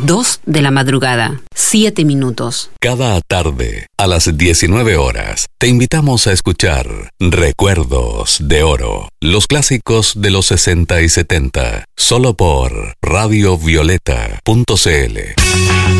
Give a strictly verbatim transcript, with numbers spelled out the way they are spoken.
dos de la madrugada, siete minutos. Cada tarde, a las diecinueve horas, te invitamos a escuchar Recuerdos de Oro, los clásicos de los sesenta y setenta, solo por radio violeta punto c l.